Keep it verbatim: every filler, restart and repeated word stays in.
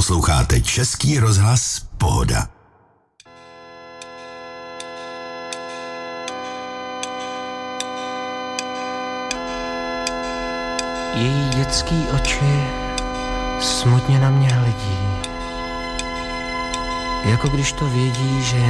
Posloucháte Český rozhlas Pohoda. Její dětský oči smutně na mě hledí, jako když to vědí, že